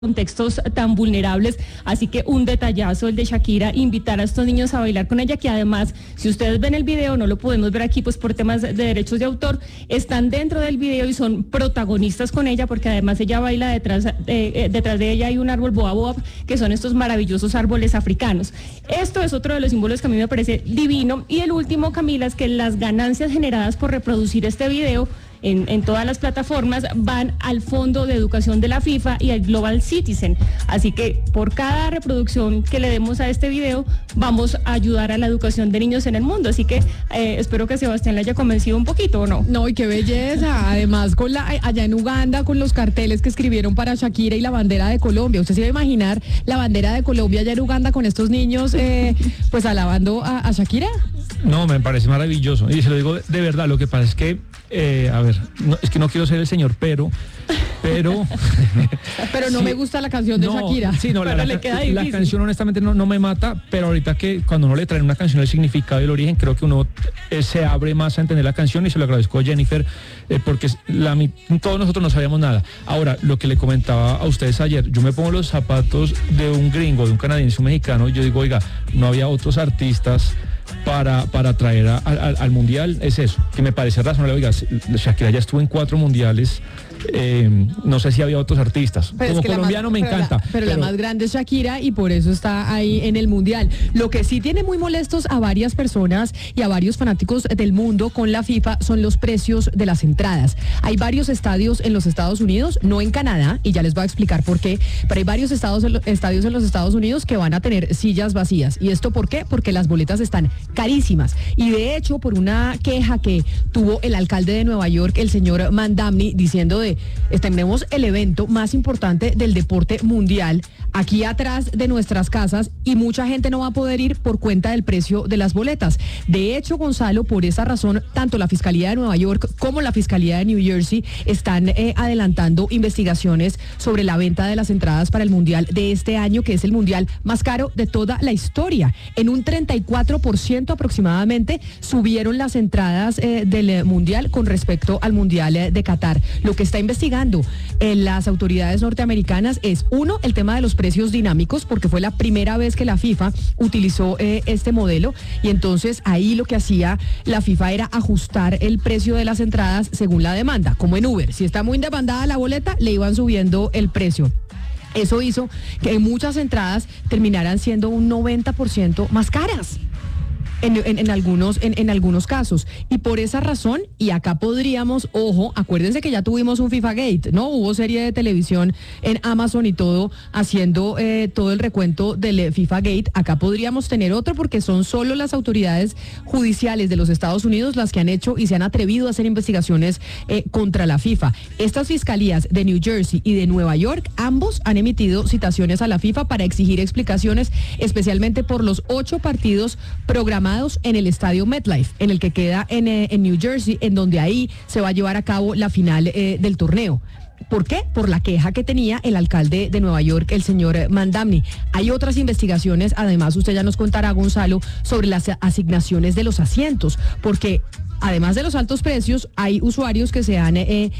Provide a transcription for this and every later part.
contextos tan vulnerables, así que un detallazo el de Shakira, invitar a estos niños a bailar con ella, que además, si ustedes ven el video, no lo podemos ver aquí pues por temas de derechos de autor, están dentro del video y son protagonistas con ella, porque además ella baila detrás de ella hay un árbol boab, que son estos maravillosos árboles africanos. Esto es otro de los símbolos que a mí me parece divino. Y el último, Camila, es que las ganancias generadas por reproducir este video en todas las plataformas van al Fondo de Educación de la FIFA y al Global Citizen. Así que por cada reproducción que le demos a este video, vamos a ayudar a la educación de niños en el mundo. Así que espero que Sebastián le haya convencido un poquito, ¿o no? No, y qué belleza. Además, allá en Uganda, con los carteles que escribieron para Shakira y la bandera de Colombia. ¿Usted se va a imaginar la bandera de Colombia allá en Uganda con estos niños pues alabando a Shakira? No, me parece maravilloso. Y se lo digo de verdad, lo que pasa es que es que no quiero ser el señor, pero pero no sí, me gusta la canción de Shakira. Sí, no, la canción honestamente no me mata, pero ahorita que cuando uno le trae una canción el significado y el origen, creo que uno se abre más a entender la canción, y se lo agradezco a Jennifer, porque todos nosotros no sabíamos nada. Ahora, lo que le comentaba a ustedes ayer, yo me pongo los zapatos de un gringo, de un canadiense, un mexicano, y yo digo, oiga, no había otros artistas para traer al mundial. Es eso, que me parece razonable. Oiga, Shakira ya estuvo en 4 mundiales, no sé si había otros artistas. Pero como colombiano me encanta. Pero la más grande es Shakira y por eso está ahí en el mundial. Lo que sí tiene muy molestos a varias personas y a varios fanáticos del mundo con la FIFA son los precios de las entradas. Hay varios estadios en los Estados Unidos, no en Canadá, y ya les voy a explicar por qué, pero hay varios estadios en los Estados Unidos que van a tener sillas vacías. ¿Y esto por qué? Porque las boletas están carísimas. Y de hecho, por una queja que tuvo el alcalde de Nueva York, el señor Mandamni, diciendo tenemos el evento más importante del deporte mundial aquí atrás de nuestras casas y mucha gente no va a poder ir por cuenta del precio de las boletas. De hecho, Gonzalo, por esa razón, tanto la Fiscalía de Nueva York como la Fiscalía de New Jersey están adelantando investigaciones sobre la venta de las entradas para el mundial de este año, que es el mundial más caro de toda la historia. En un 34% aproximadamente subieron las entradas del mundial con respecto al mundial de Qatar. Lo que está investigando las autoridades norteamericanas es, uno, el tema de los precios dinámicos, porque fue la primera vez que la FIFA utilizó este modelo, y entonces ahí lo que hacía la FIFA era ajustar el precio de las entradas según la demanda, como en Uber. Si está muy demandada la boleta, le iban subiendo el precio. Eso hizo que muchas entradas terminaran siendo un 90% más caras. En algunos casos. Y por esa razón, y acá podríamos, ojo, acuérdense que ya tuvimos un FIFA Gate, ¿no? Hubo serie de televisión en Amazon y todo, haciendo todo el recuento del FIFA Gate. Acá podríamos tener otro, porque son solo las autoridades judiciales de los Estados Unidos las que han hecho y se han atrevido a hacer investigaciones contra la FIFA. Estas fiscalías de New Jersey y de Nueva York, ambos han emitido citaciones a la FIFA para exigir explicaciones, especialmente por los 8 partidos programados en el estadio MetLife, en el que queda en New Jersey, en donde ahí se va a llevar a cabo la final del torneo. ¿Por qué? Por la queja que tenía el alcalde de Nueva York, el señor Mandamni. Hay otras investigaciones, además usted ya nos contará, Gonzalo, sobre las asignaciones de los asientos, porque además de los altos precios, hay usuarios que se han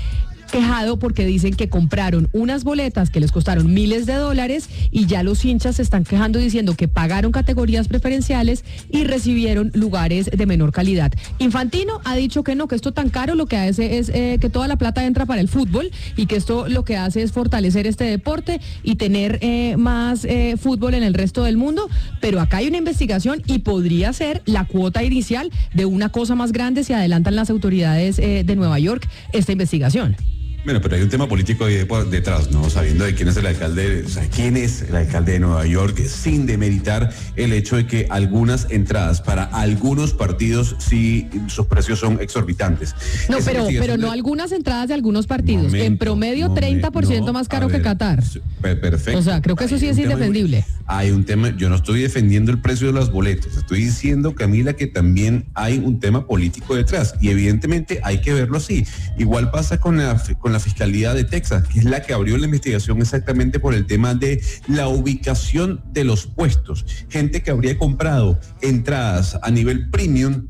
quejado porque dicen que compraron unas boletas que les costaron miles de dólares y ya los hinchas se están quejando diciendo que pagaron categorías preferenciales y recibieron lugares de menor calidad. Infantino ha dicho que no, que esto tan caro lo que hace es que toda la plata entra para el fútbol y que esto lo que hace es fortalecer este deporte y tener más fútbol en el resto del mundo, pero acá hay una investigación y podría ser la cuota inicial de una cosa más grande si adelantan las autoridades de Nueva York esta investigación. Bueno, pero hay un tema político ahí detrás, ¿no? Sabiendo de quién es el alcalde, o sea, quién es el alcalde de Nueva York, sin demeritar el hecho de que algunas entradas para algunos partidos sí sus precios son exorbitantes. No, pero no algunas entradas de algunos partidos. En promedio 30% más caro que Qatar. Perfecto. O sea, creo que eso sí es indefendible. Hay un tema, yo no estoy defendiendo el precio de las boletas, estoy diciendo, Camila, que también hay un tema político detrás y evidentemente hay que verlo así. Igual pasa con la Fiscalía de Texas, que es la que abrió la investigación exactamente por el tema de la ubicación de los puestos. Gente que habría comprado entradas a nivel premium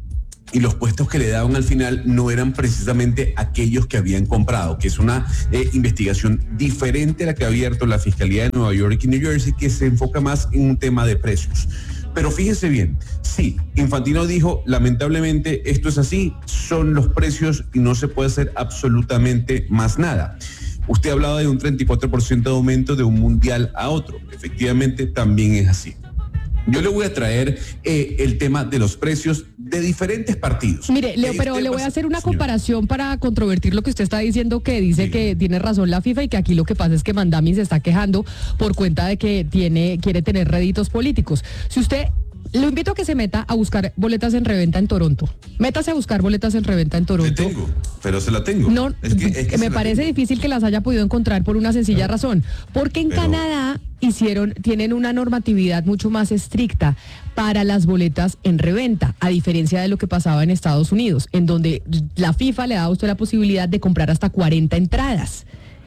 y los puestos que le daban al final no eran precisamente aquellos que habían comprado, que es una investigación diferente a la que ha abierto la Fiscalía de Nueva York y New Jersey, que se enfoca más en un tema de precios. Pero fíjese bien, sí, Infantino dijo, lamentablemente esto es así, son los precios y no se puede hacer absolutamente más nada. Usted hablaba de un 34% de aumento de un mundial a otro, efectivamente también es así. Yo le voy a traer el tema de los precios de diferentes partidos. Mire, Leo, pero le voy a hacer una comparación para controvertir lo que usted está diciendo, que dice que tiene razón la FIFA y que aquí lo que pasa es que Mandami se está quejando por cuenta de que quiere tener réditos políticos. Si usted... Lo invito a que se meta a buscar boletas en reventa en Toronto. Métase a buscar boletas en reventa en Toronto. Se la tengo. No, es que me parece difícil que las haya podido encontrar por una sencilla razón. Porque en Canadá tienen una normatividad mucho más estricta para las boletas en reventa, a diferencia de lo que pasaba en Estados Unidos, en donde la FIFA le daba a usted la posibilidad de comprar hasta 40 entradas.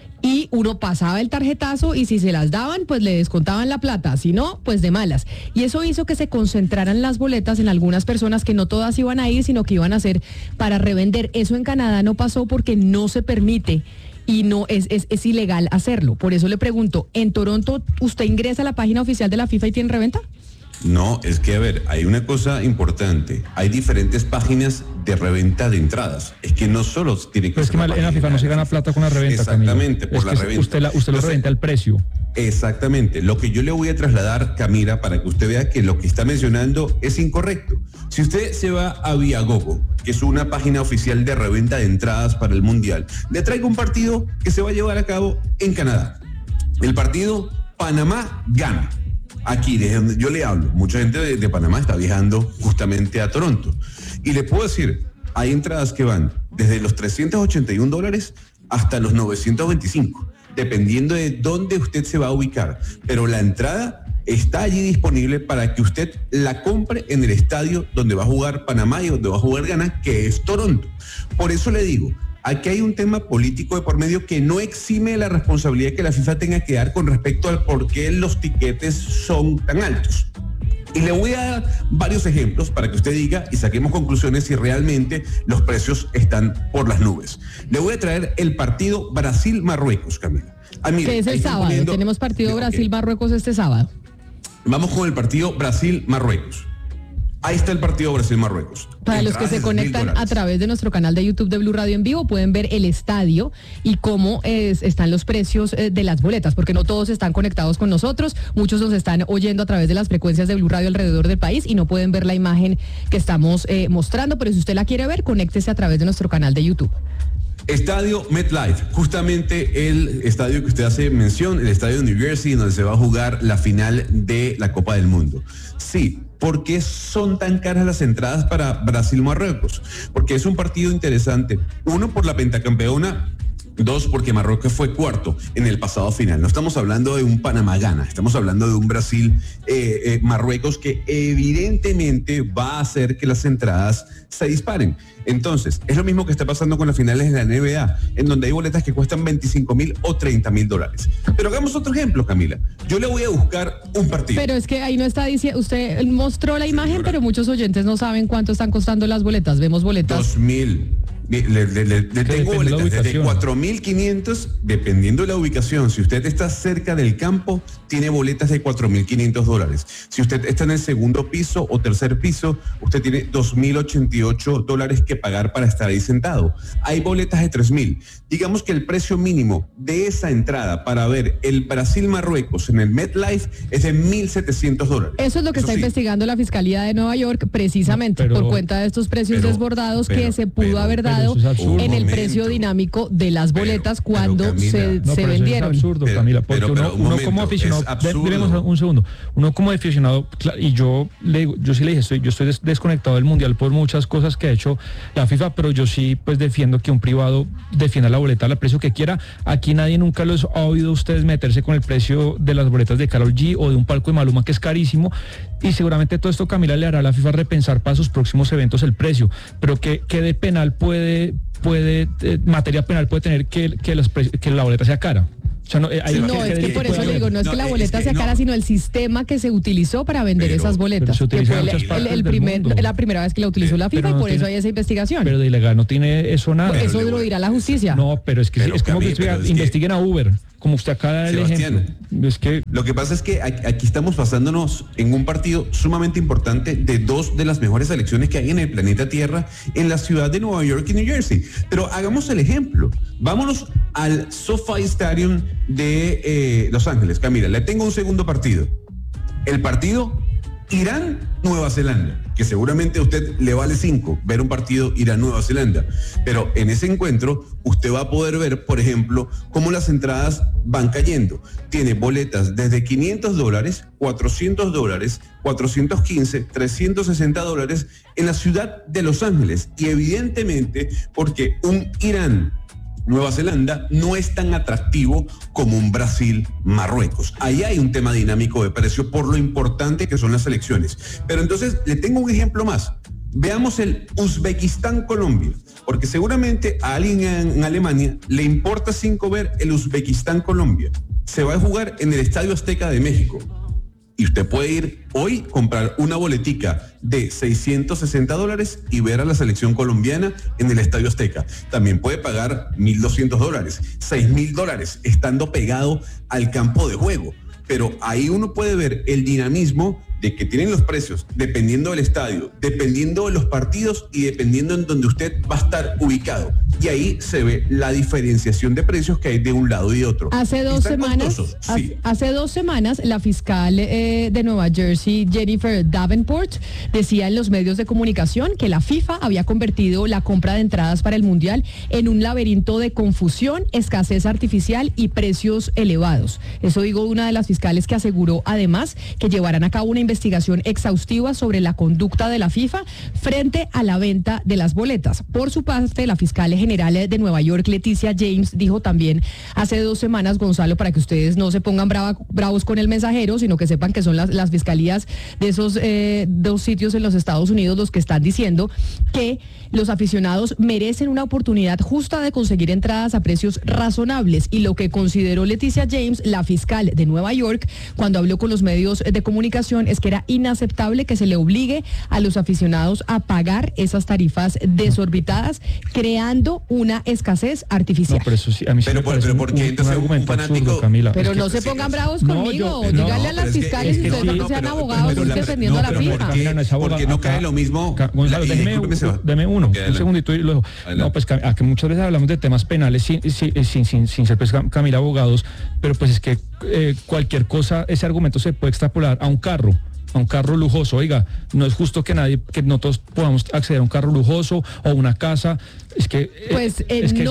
Y uno pasaba el tarjetazo y si se las daban, pues le descontaban la plata, si no, pues de malas. Y eso hizo que se concentraran las boletas en algunas personas que no todas iban a ir, sino que iban a ser para revender. Eso en Canadá no pasó porque no se permite y no es ilegal hacerlo. Por eso le pregunto, ¿en Toronto usted ingresa a la página oficial de la FIFA y tiene reventa? No, es que a ver, hay una cosa importante. Hay diferentes páginas de reventa de entradas. Es que no solo tiene que ser. Es que en la FIFA no se gana plata con la reventa. Exactamente, Camilo. Por la reventa. Usted lo reventa al precio. Exactamente. Lo que yo le voy a trasladar, Camila, para que usted vea que lo que está mencionando es incorrecto. Si usted se va a Viagogo, que es una página oficial de reventa de entradas para el Mundial, le traigo un partido que se va a llevar a cabo en Canadá. El partido Panamá-Ghana. Aquí, desde donde yo le hablo, mucha gente de Panamá está viajando justamente a Toronto. Y le puedo decir, hay entradas que van desde los $381 hasta los 925, dependiendo de dónde usted se va a ubicar. Pero la entrada está allí disponible para que usted la compre en el estadio donde va a jugar Panamá y donde va a jugar Ghana, que es Toronto. Por eso le digo, aquí hay un tema político de por medio que no exime la responsabilidad que la FIFA tenga que dar con respecto al por qué los tiquetes son tan altos. Y le voy a dar varios ejemplos para que usted diga y saquemos conclusiones si realmente los precios están por las nubes. Le voy a traer el partido Brasil-Marruecos, Camila. Mire, que es el sábado, tenemos partido Brasil-Marruecos este sábado. Vamos con el partido Brasil-Marruecos. Ahí está el partido Brasil-Marruecos. Para los que se conectan a través de nuestro canal de YouTube de Blue Radio en vivo, pueden ver el estadio y cómo están los precios de las boletas, porque no todos están conectados con nosotros, muchos nos están oyendo a través de las frecuencias de Blue Radio alrededor del país y no pueden ver la imagen que estamos mostrando, pero si usted la quiere ver, conéctese a través de nuestro canal de YouTube. Estadio MetLife, justamente el estadio que usted hace mención, el estadio de New Jersey, donde se va a jugar la final de la Copa del Mundo. Sí, ¿por qué son tan caras las entradas para Brasil-Marruecos? Porque es un partido interesante. Uno, por la pentacampeona. Dos, porque Marruecos fue cuarto en el pasado final. No estamos hablando de un Panamá-Ghana, estamos hablando de un Brasil-Marruecos que evidentemente va a hacer que las entradas se disparen. Entonces, es lo mismo que está pasando con las finales de la NBA, en donde hay boletas que cuestan $25,000 o $30,000. Pero hagamos otro ejemplo, Camila. Yo le voy a buscar un partido. Pero es que ahí no está diciendo, usted mostró la imagen, pero muchos oyentes no saben cuánto están costando las boletas. Vemos boletas. $2,000. Le tengo boletas desde 4.500, dependiendo de la ubicación. Si usted está cerca del campo, tiene boletas de $4.500. Si usted está en el segundo piso o tercer piso, usted tiene $2.088 que pagar para estar ahí sentado. Hay boletas de $3,000. Digamos que el precio mínimo de esa entrada para ver el Brasil-Marruecos en el MetLife es de $1.700. Eso es lo que está investigando la Fiscalía de Nueva York, precisamente por cuenta de estos precios desbordados que se pudo haber dado en el precio dinámico de las boletas cuando Camila, se vendieron. Es absurdo, Camila, porque uno como aficionado, un segundo, uno como aficionado, y yo sí le dije, yo estoy desconectado del Mundial por muchas cosas que ha hecho la FIFA, pero yo sí pues defiendo que un privado defienda la boleta al precio que quiera. Aquí nadie nunca los ha oído a ustedes meterse con el precio de las boletas de Karol G o de un palco de Maluma, que es carísimo, y seguramente todo esto, Camila, le hará a la FIFA repensar para sus próximos eventos el precio, pero que de penal materia penal puede tener que la boleta sea cara. O sea, es que por eso le digo, no es que la boleta sea cara, sino el sistema que se utilizó para vender esas boletas. Que fue la primera vez que la utilizó la FIFA y por eso hay esa investigación. Pero de ilegal no tiene eso nada. Eso lo dirá la justicia. No, pero es que es como que investiguen a Uber, como usted acaba de dar el ejemplo. Es que lo que pasa es que aquí estamos basándonos en un partido sumamente importante de dos de las mejores selecciones que hay en el planeta Tierra, en la ciudad de Nueva York y New Jersey. Pero hagamos el ejemplo. Vámonos al SoFi Stadium de Los Ángeles. Camila, le tengo un segundo partido. El partido Irán-Nueva Zelanda, que seguramente a usted le vale 5 ver un partido Irán-Nueva Zelanda, pero en ese encuentro usted va a poder ver, por ejemplo, cómo las entradas van cayendo. Tiene boletas desde $500, $400, $415, $360 en la ciudad de Los Ángeles, y evidentemente porque un Irán-Nueva Zelanda no es tan atractivo como un Brasil-Marruecos. Ahí hay un tema dinámico de precio por lo importante que son las elecciones. Pero entonces le tengo un ejemplo más. Veamos el Uzbekistán-Colombia, porque seguramente a alguien en Alemania le importa 5 ver el Uzbekistán-Colombia. Se va a jugar en el Estadio Azteca de México. Y usted puede ir hoy, comprar una boletica de $660 y ver a la selección colombiana en el Estadio Azteca. También puede pagar $1,200, $6,000, estando pegado al campo de juego. Pero ahí uno puede ver el dinamismo de que tienen los precios, dependiendo del estadio, dependiendo de los partidos y dependiendo en donde usted va a estar ubicado. Y ahí se ve la diferenciación de precios que hay de un lado y de otro. Hace 2 semanas, sí. Hace 2 semanas, la fiscal de Nueva Jersey, Jennifer Davenport, decía en los medios de comunicación que la FIFA había convertido la compra de entradas para el Mundial en un laberinto de confusión, escasez artificial y precios elevados. Eso dijo una de las fiscales, que aseguró además que llevarán a cabo una investigación exhaustiva sobre la conducta de la FIFA frente a la venta de las boletas. Por su parte, la fiscal general de Nueva York, Leticia James, dijo también hace 2 semanas, Gonzalo, para que ustedes no se pongan bravos con El Mensajero, sino que sepan que son las fiscalías de esos 2 sitios en los Estados Unidos los que están diciendo que los aficionados merecen una oportunidad justa de conseguir entradas a precios razonables. Y lo que consideró Leticia James, la fiscal de Nueva York, cuando habló con los medios de comunicación, es que era inaceptable que se le obligue a los aficionados a pagar esas tarifas desorbitadas, creando una escasez artificial. No, pero eso sí, a mí sí me parece un argumento absurdo, Camila. Pero no se pongan bravos conmigo, díganle a las fiscales y ustedes no sean abogados defendiendo a la FIFA. Porque no cae lo mismo. Gonzalo, deme un segundito y luego. No, pues a que muchas veces hablamos de temas penales sin ser, pues, Camila, abogados, pero pues es que cualquier cosa, ese argumento se puede extrapolar a un carro lujoso. Oiga, no es justo que no todos podamos acceder a un carro lujoso o una casa. Es que pues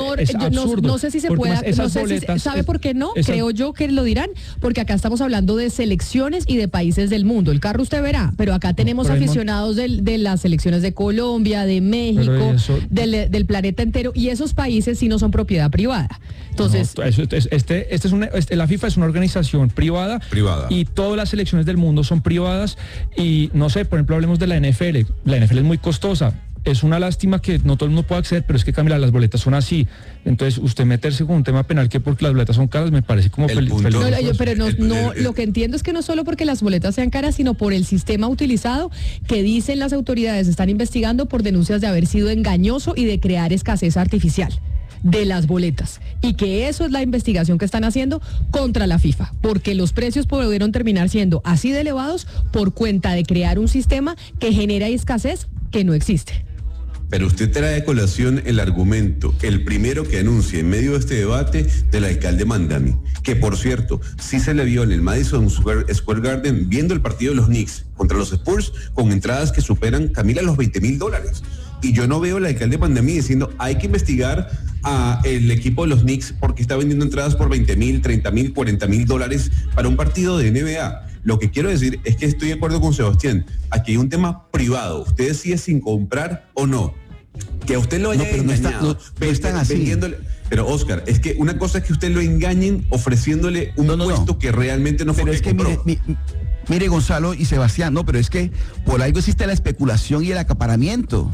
no sé si se puede, no sé si, ¿sabe por qué no? Creo yo que lo dirán, porque acá estamos hablando de selecciones y de países del mundo. El carro usted verá, pero acá tenemos aficionados de las selecciones de Colombia, de México, del planeta entero, y esos países sí no son propiedad privada. Entonces, la FIFA es una organización privada y todas las selecciones del mundo son privadas. Y no sé, por ejemplo, hablemos de la NFL. La NFL es muy costosa. Es una lástima que no todo el mundo pueda acceder, pero es que, Camila, las boletas son así. Entonces, usted meterse con un tema penal que porque las boletas son caras me parece como peligroso. Lo que entiendo es que no solo porque las boletas sean caras, sino por el sistema utilizado, que dicen las autoridades están investigando por denuncias de haber sido engañoso y de crear escasez artificial de las boletas, y que eso es la investigación que están haciendo contra la FIFA, porque los precios pudieron terminar siendo así de elevados por cuenta de crear un sistema que genera escasez que no existe. Pero usted trae a colación el argumento, el primero que anuncia en medio de este debate, del alcalde Mandami, que por cierto, sí se le vio en el Madison Square Garden viendo el partido de los Knicks contra los Spurs con entradas que superan, Camila, los $20,000. Y yo no veo al alcalde Mandami diciendo hay que investigar a el equipo de los Knicks porque está vendiendo entradas por $20,000, $30,000, $40,000 para un partido de NBA. Lo que quiero decir es que estoy de acuerdo con Sebastián. Aquí hay un tema privado. Usted decide sin comprar o no. Que a usted lo haya engañado. No están así. Pero, Oscar, es que una cosa es que usted lo engañen ofreciéndole un puesto que realmente no fue. Pero es que mire, Gonzalo y Sebastián, pero es que por algo existe la especulación y el acaparamiento.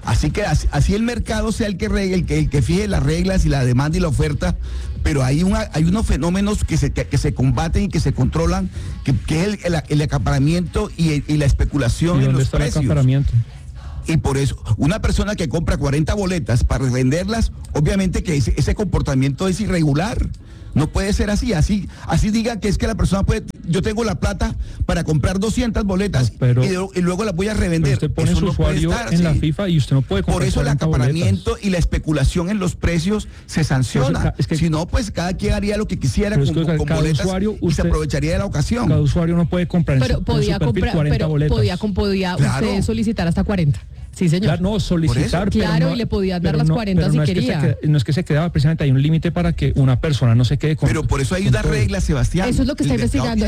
Así que así el mercado sea el que fije las reglas y la demanda y la oferta, pero hay unos fenómenos que se combaten y que se controlan, que es el acaparamiento y la especulación en los precios. El acaparamiento? Y por eso, una persona que compra 40 boletas para revenderlas, obviamente que ese comportamiento es irregular. No puede ser así digan que es que la persona puede, yo tengo la plata para comprar 200 boletas, y luego las voy a revender. Usted pone su usuario en la FIFA y usted no puede comprar. Por eso el acaparamiento y la especulación en los precios se sanciona. Si no, pues cada quien haría lo que quisiera con boletas y se aprovecharía de la ocasión. Cada usuario no puede comprar pero podía comprar 40 boletas. Podía claro. Usted solicitar hasta 40. Sí, señor. Claro, no, solicitar. Claro, no, y le podían dar las 40 si quería. No es que se quedaba, precisamente hay un límite para que una persona no se quede con. Pero por eso hay una regla, Sebastián. Eso es lo que está investigando,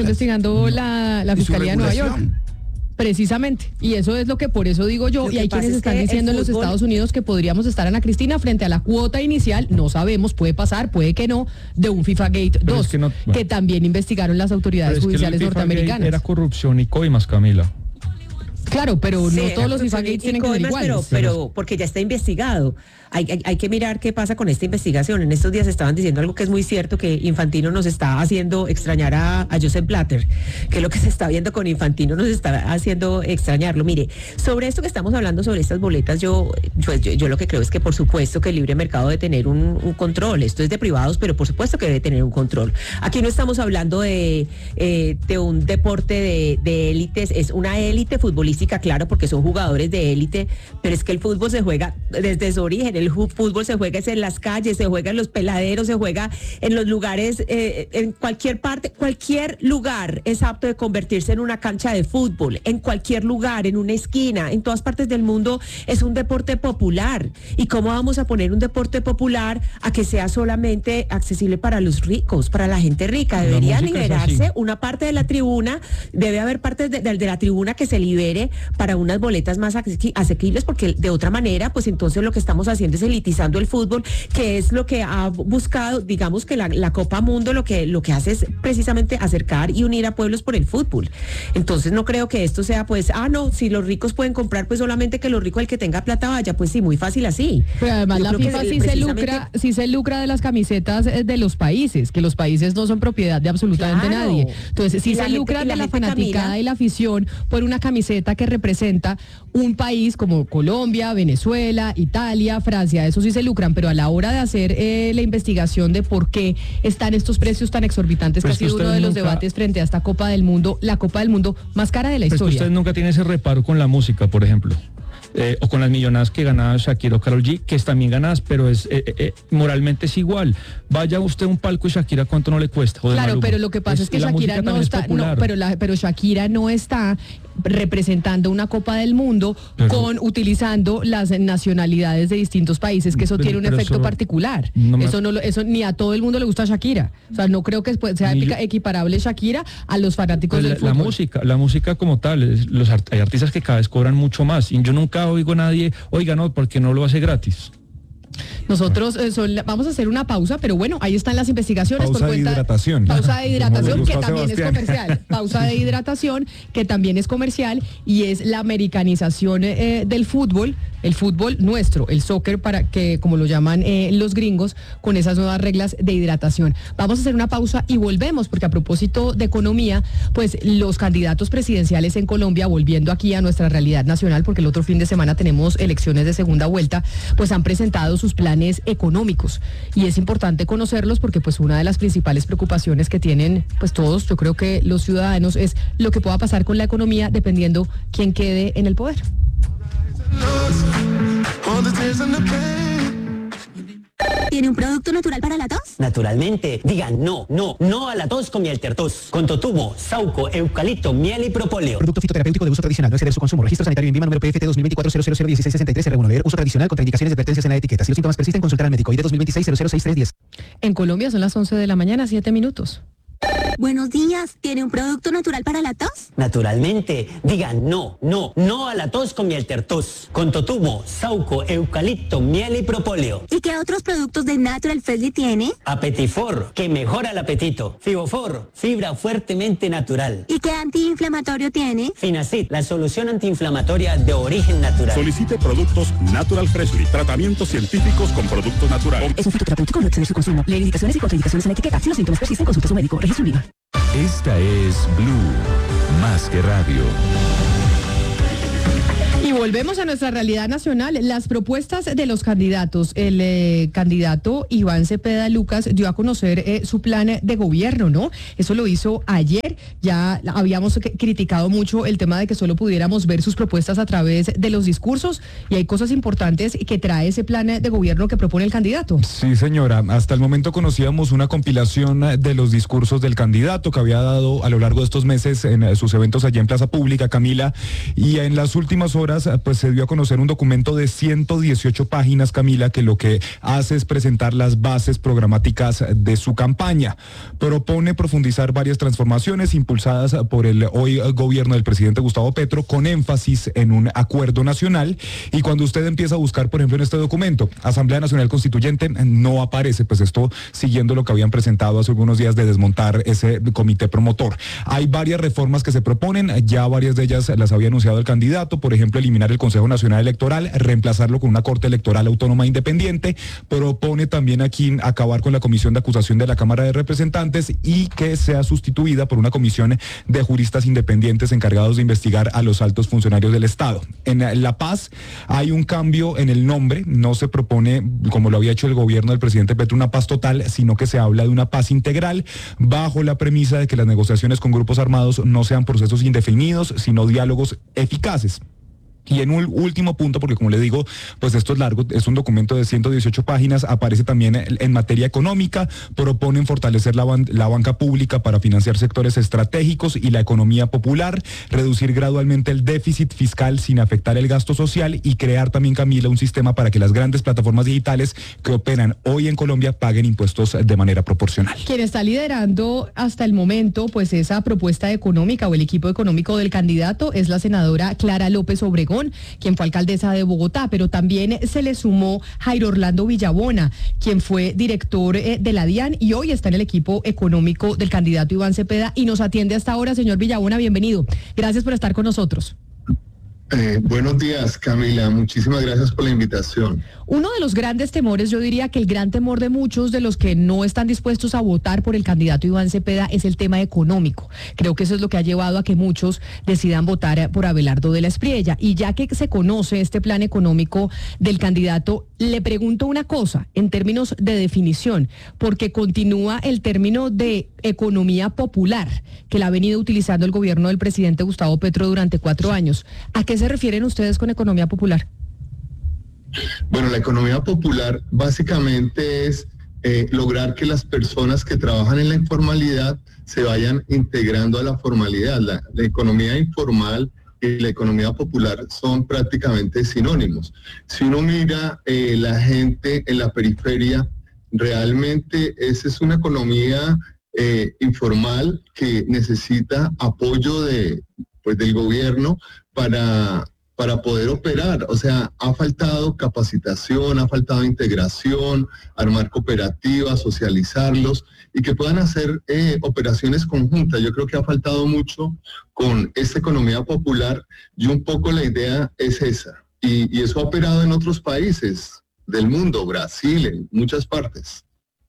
la Fiscalía de Nueva York. Precisamente, y eso es lo que por eso digo yo, y hay quienes están diciendo en los Estados Unidos que podríamos estar, Ana Cristina, frente a la cuota inicial, no sabemos, puede pasar, puede que no, de un FIFA Gate 2, que también investigaron las autoridades judiciales norteamericanas. Era corrupción y coimas, Camila. Claro, pero no todos los FIFA Gates tienen que ser iguales. Pero porque ya está investigado. Hay que mirar qué pasa con esta investigación. En estos días estaban diciendo algo que es muy cierto, que Infantino nos está haciendo extrañar a Joseph Blatter, que lo que se está viendo con Infantino nos está haciendo extrañarlo. Mire, sobre esto que estamos hablando, sobre estas boletas, yo lo que creo es que por supuesto que el libre mercado debe tener un control. Esto es de privados, pero por supuesto que debe tener un control. Aquí no estamos hablando de un deporte de élites, es una élite futbolística, claro, porque son jugadores de élite, pero es que el fútbol se juega desde su origen. El fútbol se juega en las calles, se juega en los peladeros, se juega en los lugares, en cualquier parte, cualquier lugar es apto de convertirse en una cancha de fútbol, en cualquier lugar, en una esquina, en todas partes del mundo es un deporte popular. ¿Y cómo vamos a poner un deporte popular a que sea solamente accesible para los ricos, para la gente rica? Debería liberarse una parte de la tribuna, debe haber partes de la tribuna que se libere para unas boletas más asequibles, porque de otra manera, pues entonces lo que estamos haciendo es elitizando el fútbol, que es lo que ha buscado, digamos que la Copa Mundo lo que hace es precisamente acercar y unir a pueblos por el fútbol. Entonces no creo que esto sea pues, no, si los ricos pueden comprar, pues solamente que los ricos, el que tenga plata vaya, pues sí, muy fácil así. Pero además la FIFA sí se lucra de las camisetas de los países, que los países no son propiedad de absolutamente nadie. Entonces sí se lucra de la fanaticada y la afición por una camiseta que representa un país como Colombia, Venezuela, Italia, Francia, eso sí se lucran, pero a la hora de hacer la investigación de por qué están estos precios tan exorbitantes, pues que ha sido uno de los debates frente a esta Copa del Mundo, la Copa del Mundo más cara de la historia. Usted nunca tiene ese reparo con la música, por ejemplo. O con las millonadas que ganaba Shakira o Karol G, que están bien ganadas, pero es moralmente es igual. Vaya usted a un palco y Shakira, ¿cuánto no le cuesta? Claro, pero lo que pasa es que Shakira no está, pero Shakira no está representando una Copa del Mundo utilizando las nacionalidades de distintos países, que eso tiene un efecto particular. Eso ni a todo el mundo le gusta Shakira. O sea, no creo que sea equiparable Shakira a los fanáticos del fútbol. La música como tal, hay artistas que cada vez cobran mucho más, y yo nunca oigo a nadie, oiga, no, porque no lo hace gratis. Nosotros vamos a hacer una pausa, pero bueno, ahí están las investigaciones. Pausa de hidratación. Pausa de hidratación, que también es comercial. Pausa de hidratación, que también es comercial, y es la americanización del fútbol, el fútbol nuestro, el soccer, para que, como lo llaman los gringos, con esas nuevas reglas de hidratación. Vamos a hacer una pausa y volvemos, porque a propósito de economía, pues los candidatos presidenciales en Colombia, volviendo aquí a nuestra realidad nacional, porque el otro fin de semana tenemos elecciones de segunda vuelta, pues han presentado sus planes económicos, y es importante conocerlos porque pues una de las principales preocupaciones que tienen pues todos, yo creo que los ciudadanos, es lo que pueda pasar con la economía dependiendo quién quede en el poder. ¿Tiene un producto natural para la tos? Naturalmente. Digan no a la tos con Mieltertos. Con totumo, sauco, eucalipto, miel y propóleo. Producto fitoterapéutico de uso tradicional. No exceder su consumo. Registro sanitario en INVIMA número PFT 2024-0001663-R1. Leer uso tradicional. Contraindicaciones y advertencias en la etiqueta. Si los síntomas persisten, consultar al médico. ID 2026-006310. En Colombia son las 11 de la mañana, 7 minutos. Buenos días, ¿tiene un producto natural para la tos? Naturalmente, diga no a la tos con miel tertos, con totumo, sauco, eucalipto, miel y propóleo. ¿Y qué otros productos de Natural Freshly tiene? Apetifor, que mejora el apetito. Fibofor, fibra fuertemente natural. ¿Y qué antiinflamatorio tiene? Finacid, la solución antiinflamatoria de origen natural. Solicite productos Natural Freshly, tratamientos científicos con productos naturales. Es un fitoterapéutico, no exceder su consumo. Lee indicaciones y contraindicaciones en la etiqueta. Si los síntomas persisten, consulte a su médico. Registro INVIMA. Esta es Blue, más que radio. Y volvemos a nuestra realidad nacional. Las propuestas de los candidatos. El candidato Iván Cepeda Lucas dio a conocer su plan de gobierno, ¿no? Eso lo hizo ayer. Ya habíamos criticado mucho el tema de que solo pudiéramos ver sus propuestas a través de los discursos, y hay cosas importantes que trae ese plan de gobierno que propone el candidato. Sí, señora. Hasta el momento conocíamos una compilación de los discursos del candidato que había dado a lo largo de estos meses en sus eventos allí en Plaza Pública, Camila, y en las últimas horas pues se dio a conocer un documento de 118 páginas, Camila, que lo que hace es presentar las bases programáticas de su campaña. Propone profundizar varias transformaciones impulsadas por el hoy gobierno del presidente Gustavo Petro, con énfasis en un acuerdo nacional. Y cuando usted empieza a buscar, por ejemplo, en este documento, Asamblea Nacional Constituyente, no aparece, pues esto siguiendo lo que habían presentado hace algunos días de desmontar ese comité promotor. Hay varias reformas que se proponen, ya varias de ellas las había anunciado el candidato, por ejemplo, eliminar el Consejo Nacional Electoral, reemplazarlo con una Corte Electoral Autónoma Independiente. Propone también aquí acabar con la Comisión de Acusación de la Cámara de Representantes y que sea sustituida por una comisión de juristas independientes encargados de investigar a los altos funcionarios del Estado. En La Paz hay un cambio en el nombre, no se propone, como lo había hecho el gobierno del presidente Petro, una paz total, sino que se habla de una paz integral, bajo la premisa de que las negociaciones con grupos armados no sean procesos indefinidos, sino diálogos eficaces. Y en un último punto, porque como le digo, pues esto es largo, es un documento de 118 páginas, aparece también en materia económica, proponen fortalecer la banca pública para financiar sectores estratégicos y la economía popular, reducir gradualmente el déficit fiscal sin afectar el gasto social y crear también, Camila, un sistema para que las grandes plataformas digitales que operan hoy en Colombia paguen impuestos de manera proporcional. Quien está liderando hasta el momento pues esa propuesta económica o el equipo económico del candidato es la senadora Clara López Obregón, quien fue alcaldesa de Bogotá, pero también se le sumó Jairo Orlando Villabona, quien fue director de la DIAN y hoy está en el equipo económico del candidato Iván Cepeda y nos atiende hasta ahora. Señor Villabona, bienvenido. Gracias por estar con nosotros. Buenos días, Camila. Muchísimas gracias por la invitación. Uno de los grandes temores, yo diría que el gran temor de muchos de los que no están dispuestos a votar por el candidato Iván Cepeda es el tema económico. Creo que eso es lo que ha llevado a que muchos decidan votar por Abelardo de la Espriella. Y ya que se conoce este plan económico del candidato, le pregunto una cosa en términos de definición, porque continúa el término de economía popular que la ha venido utilizando el gobierno del presidente Gustavo Petro durante 4 años. ¿A qué se refieren ustedes con economía popular? Bueno, la economía popular básicamente es lograr que las personas que trabajan en la informalidad se vayan integrando a la formalidad. La economía informal y la economía popular son prácticamente sinónimos. Si uno mira la gente en la periferia, realmente esa es una economía informal que necesita apoyo del gobierno para poder operar. O sea, ha faltado capacitación, ha faltado integración, armar cooperativas, socializarlos y que puedan hacer operaciones conjuntas. Yo creo que ha faltado mucho con esta economía popular y un poco la idea es esa. Y eso ha operado en otros países del mundo, Brasil, en muchas partes.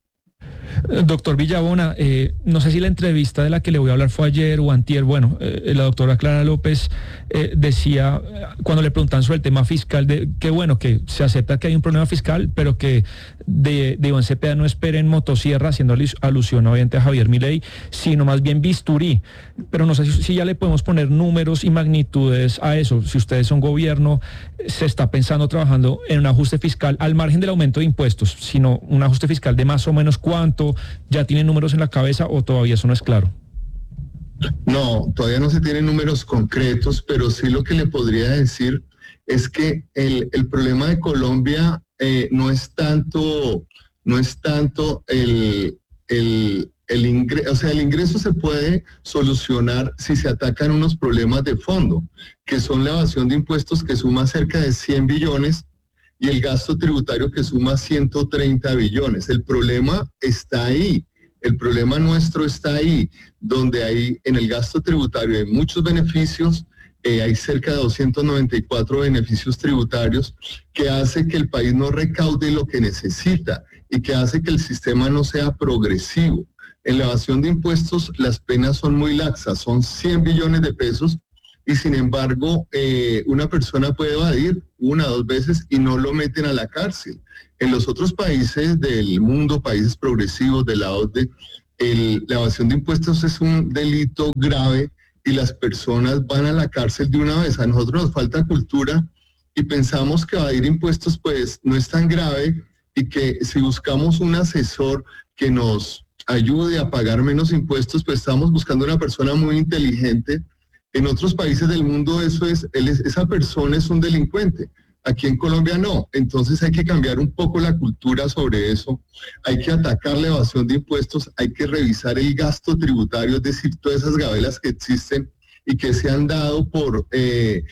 Doctor Villabona, no sé si la entrevista de la que le voy a hablar fue ayer o antier. Bueno, la doctora Clara López decía, cuando le preguntan sobre el tema fiscal, que bueno, que se acepta que hay un problema fiscal, pero que de Iván Cepeda no esperen motosierra, haciendo alusión obviamente a Javier Milei, sino más bien bisturí. Pero no sé si ya le podemos poner números y magnitudes a eso. Si ustedes son gobierno, se está pensando, trabajando en un ajuste fiscal al margen del aumento de impuestos, sino un ajuste fiscal de más o menos cuánto. ¿Ya tienen números en la cabeza o todavía eso no es claro? No, todavía no se tienen números concretos, pero sí lo que le podría decir es que el problema de Colombia no es tanto el ingreso se puede solucionar si se atacan unos problemas de fondo, que son la evasión de impuestos, que suma cerca de 100 billones, y el gasto tributario, que suma 130 billones. El problema está ahí. El problema nuestro está ahí, donde hay en el gasto tributario hay muchos beneficios, hay cerca de 294 beneficios tributarios que hace que el país no recaude lo que necesita y que hace que el sistema no sea progresivo. En la evasión de impuestos las penas son muy laxas, son 100 billones de pesos y sin embargo una persona puede evadir 1 o 2 veces y no lo meten a la cárcel. En los otros países del mundo, países progresivos de la OCDE, la evasión de impuestos es un delito grave y las personas van a la cárcel de una vez. A nosotros nos falta cultura y pensamos que evadir impuestos pues no es tan grave y que si buscamos un asesor que nos ayude a pagar menos impuestos, pues estamos buscando una persona muy inteligente. En otros países del mundo esa persona es un delincuente. Aquí en Colombia no, entonces hay que cambiar un poco la cultura sobre eso, hay que atacar la evasión de impuestos, hay que revisar el gasto tributario, es decir, todas esas gabelas que existen y que se han dado porque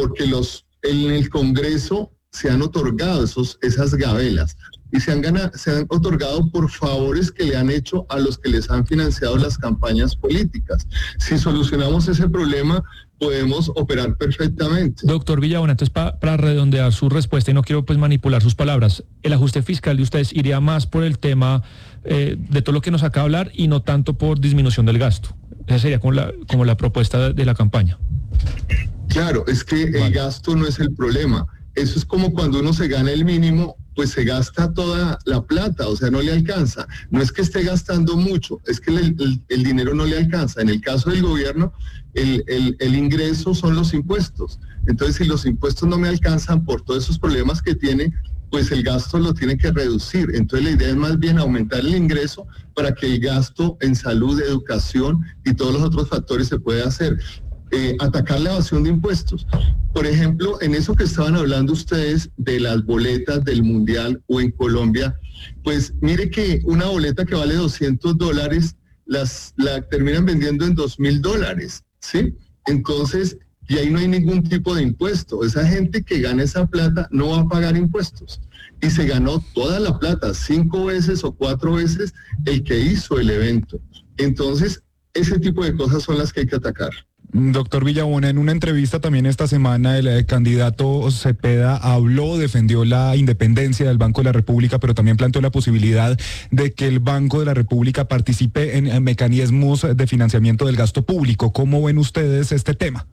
en el Congreso se han otorgado esas gabelas y se han otorgado por favores que le han hecho a los que les han financiado las campañas políticas. Si solucionamos ese problema, podemos operar perfectamente. Doctor Villabona, entonces para redondear su respuesta, y no quiero pues manipular sus palabras, el ajuste fiscal de ustedes iría más por el tema de todo lo que nos acaba de hablar y no tanto por disminución del gasto. Esa sería como la propuesta de la campaña. Claro, es que el gasto no es el problema. Eso es como cuando uno se gana el mínimo, pues se gasta toda la plata, o sea, no le alcanza. No es que esté gastando mucho, es que el dinero no le alcanza. En el caso del gobierno, el ingreso son los impuestos. Entonces, si los impuestos no me alcanzan por todos esos problemas que tiene, pues el gasto lo tiene que reducir. Entonces, la idea es más bien aumentar el ingreso para que el gasto en salud, educación y todos los otros factores se pueda hacer. Atacar la evasión de impuestos. Por ejemplo, en eso que estaban hablando ustedes de las boletas del Mundial o en Colombia, pues mire que una boleta que vale $200 la terminan vendiendo en $2,000, ¿sí? Entonces, y ahí no hay ningún tipo de impuesto. Esa gente que gana esa plata no va a pagar impuestos. Y se ganó toda la plata, 5 veces o 4 veces el que hizo el evento. Entonces, ese tipo de cosas son las que hay que atacar. Doctor Villabona, en una entrevista también esta semana el candidato Cepeda defendió la independencia del Banco de la República, pero también planteó la posibilidad de que el Banco de la República participe en mecanismos de financiamiento del gasto público. ¿Cómo ven ustedes este tema?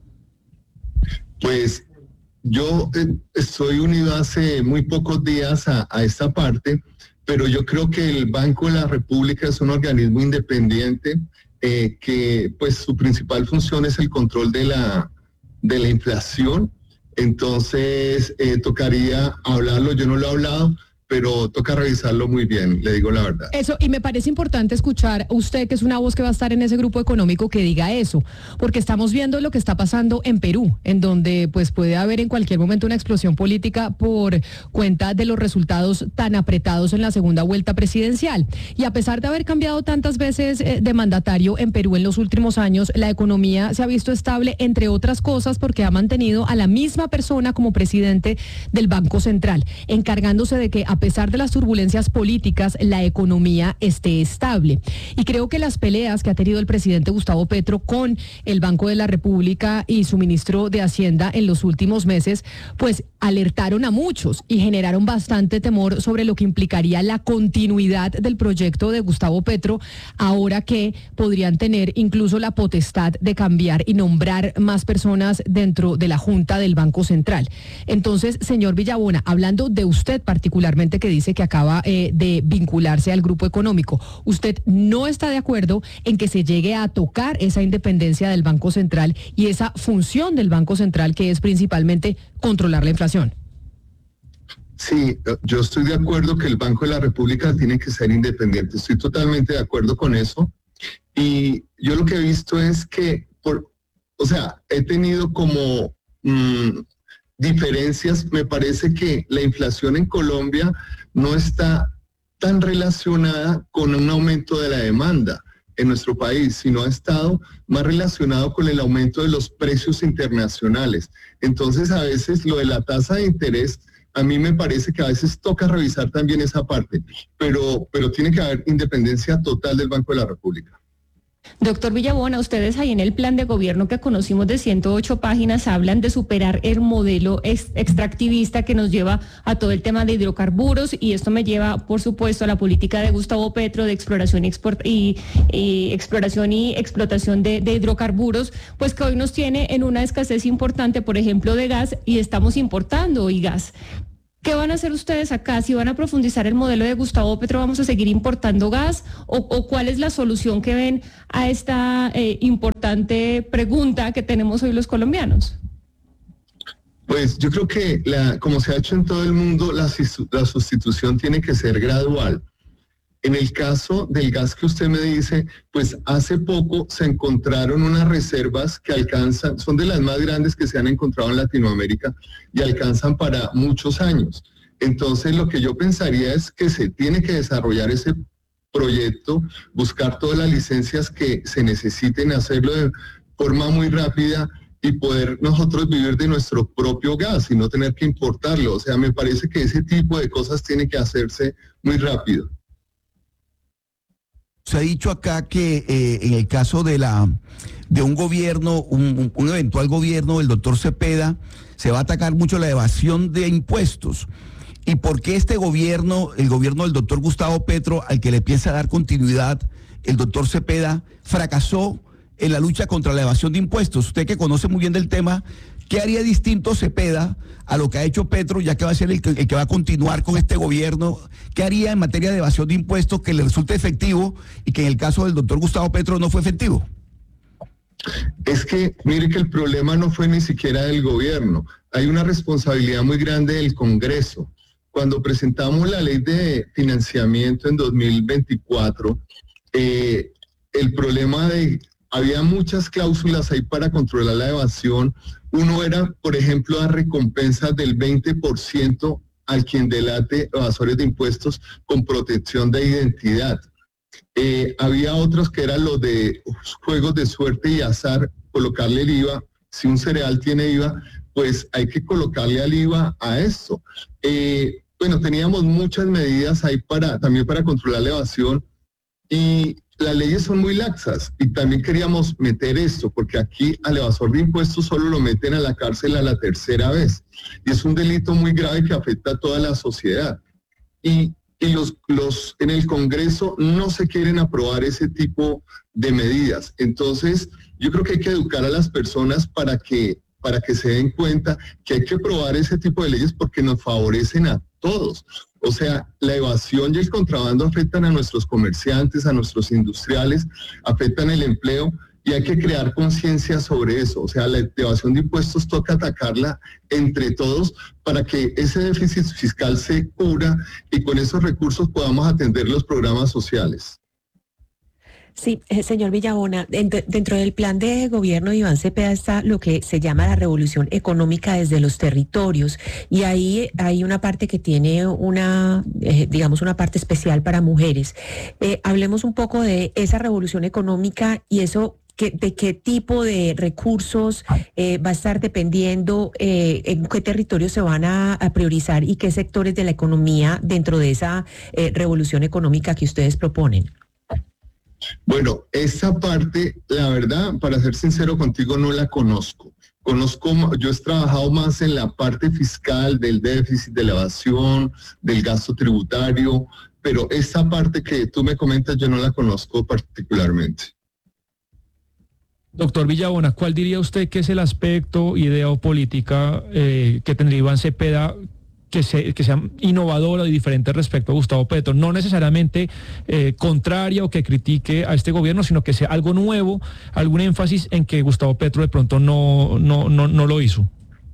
Pues yo estoy unido hace muy pocos días a esta parte, pero yo creo que el Banco de la República es un organismo independiente que pues su principal función es el control de la inflación. Entonces tocaría hablarlo, yo no lo he hablado, pero toca revisarlo muy bien, le digo la verdad. Eso, y me parece importante escuchar a usted, que es una voz que va a estar en ese grupo económico, que diga eso, porque estamos viendo lo que está pasando en Perú, en donde pues puede haber en cualquier momento una explosión política por cuenta de los resultados tan apretados en la segunda vuelta presidencial. Y a pesar de haber cambiado tantas veces de mandatario en Perú en los últimos años, la economía se ha visto estable, entre otras cosas, porque ha mantenido a la misma persona como presidente del Banco Central, encargándose de que, a pesar de las turbulencias políticas, la economía esté estable. Y creo que las peleas que ha tenido el presidente Gustavo Petro con el Banco de la República y su ministro de Hacienda en los últimos meses, pues alertaron a muchos y generaron bastante temor sobre lo que implicaría la continuidad del proyecto de Gustavo Petro, ahora que podrían tener incluso la potestad de cambiar y nombrar más personas dentro de la Junta del Banco Central. Entonces, señor Villabona, hablando de usted particularmente, que dice que acaba de vincularse al grupo económico, ¿usted no está de acuerdo en que se llegue a tocar esa independencia del Banco Central y esa función del Banco Central, que es principalmente controlar la inflación? Sí, yo estoy de acuerdo que el Banco de la República tiene que ser independiente, estoy totalmente de acuerdo con eso, y yo lo que he visto es que, he tenido como diferencias. Me parece que la inflación en Colombia no está tan relacionada con un aumento de la demanda en nuestro país, sino ha estado más relacionado con el aumento de los precios internacionales. Entonces, a veces lo de la tasa de interés, a mí me parece que a veces toca revisar también esa parte, pero tiene que haber independencia total del Banco de la República. Doctor Villabona, ustedes ahí en el plan de gobierno que conocimos de 108 páginas hablan de superar el modelo extractivista que nos lleva a todo el tema de hidrocarburos, y esto me lleva, por supuesto, a la política de Gustavo Petro de exploración y explotación de hidrocarburos, pues que hoy nos tiene en una escasez importante, por ejemplo, de gas, y estamos importando hoy gas. ¿Qué van a hacer ustedes acá? ¿Si van a profundizar el modelo de Gustavo Petro, vamos a seguir importando gas? ¿O cuál es la solución que ven a esta importante pregunta que tenemos hoy los colombianos? Pues yo creo que, como se ha hecho en todo el mundo, la sustitución tiene que ser gradual. En el caso del gas que usted me dice, pues hace poco se encontraron unas reservas que alcanzan, son de las más grandes que se han encontrado en Latinoamérica y alcanzan para muchos años. Entonces lo que yo pensaría es que se tiene que desarrollar ese proyecto, buscar todas las licencias que se necesiten, hacerlo de forma muy rápida y poder nosotros vivir de nuestro propio gas y no tener que importarlo. O sea, me parece que ese tipo de cosas tiene que hacerse muy rápido. Se ha dicho acá que en el caso de un gobierno, un eventual gobierno del doctor Cepeda, se va a atacar mucho la evasión de impuestos. ¿Y por qué este gobierno, el gobierno del doctor Gustavo Petro, al que le piensa dar continuidad el doctor Cepeda, fracasó en la lucha contra la evasión de impuestos? Usted que conoce muy bien del tema, ¿qué haría distinto Cepeda a lo que ha hecho Petro, ya que va a ser el que va a continuar con este gobierno? ¿Qué haría en materia de evasión de impuestos que le resulte efectivo y que en el caso del doctor Gustavo Petro no fue efectivo? Es que, mire que el problema no fue ni siquiera del gobierno. Hay una responsabilidad muy grande del Congreso. Cuando presentamos la ley de financiamiento en 2024, el problema había muchas cláusulas ahí para controlar la evasión. Uno era, por ejemplo, dar recompensas del 20% al quien delate evasores de impuestos con protección de identidad. Había otros que eran los de juegos de suerte y azar, colocarle el IVA. Si un cereal tiene IVA, pues hay que colocarle al IVA a esto. Bueno, teníamos muchas medidas ahí también para controlar la evasión, y las leyes son muy laxas, y también queríamos meter esto, porque aquí al evasor de impuestos solo lo meten a la cárcel a la tercera vez, y es un delito muy grave que afecta a toda la sociedad. Y en el Congreso no se quieren aprobar ese tipo de medidas. Entonces, yo creo que hay que educar a las personas para que se den cuenta que hay que aprobar ese tipo de leyes porque nos favorecen a todos. O sea, la evasión y el contrabando afectan a nuestros comerciantes, a nuestros industriales, afectan el empleo, y hay que crear conciencia sobre eso. O sea, la evasión de impuestos toca atacarla entre todos para que ese déficit fiscal se cubra y con esos recursos podamos atender los programas sociales. Sí, señor Villabona, dentro del plan de gobierno de Iván Cepeda está lo que se llama la revolución económica desde los territorios, y ahí hay una parte que tiene una parte especial para mujeres. Hablemos un poco de esa revolución económica y eso, de qué tipo de recursos va a estar dependiendo, en qué territorios se van a priorizar y qué sectores de la economía dentro de esa revolución económica que ustedes proponen. Bueno, esa parte, la verdad, para ser sincero contigo, no la conozco. Yo he trabajado más en la parte fiscal, del déficit, de la evasión, del gasto tributario, pero esa parte que tú me comentas yo no la conozco particularmente. Doctor Villabona, ¿cuál diría usted que es el aspecto, idea o política que tendría Iván Cepeda que sea innovadora y diferente respecto a Gustavo Petro? No necesariamente contraria o que critique a este gobierno, sino que sea algo nuevo, algún énfasis en que Gustavo Petro de pronto no lo hizo.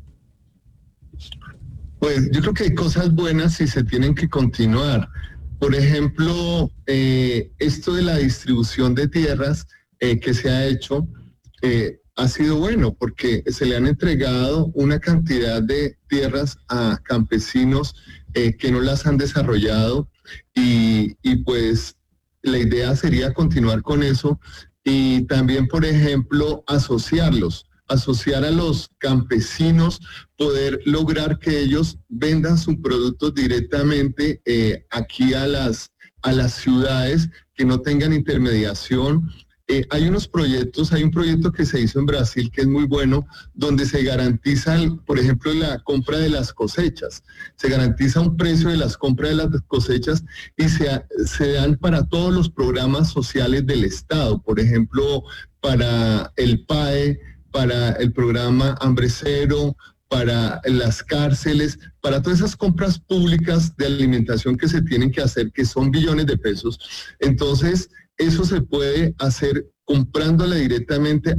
Pues yo creo que hay cosas buenas y se tienen que continuar. Por ejemplo, esto de la distribución de tierras que se ha hecho, ha sido bueno porque se le han entregado una cantidad de tierras a campesinos que no las han desarrollado, y pues la idea sería continuar con eso y también, por ejemplo, asociar a los campesinos, poder lograr que ellos vendan sus productos directamente aquí a las ciudades, que no tengan intermediación. Hay un proyecto que se hizo en Brasil que es muy bueno, donde se garantiza, por ejemplo, la compra de las cosechas. Se garantiza un precio de las compras de las cosechas y se dan para todos los programas sociales del Estado. Por ejemplo, para el PAE, para el programa Hambre Cero, para las cárceles, para todas esas compras públicas de alimentación que se tienen que hacer, que son billones de pesos. Entonces, eso se puede hacer comprándole directamente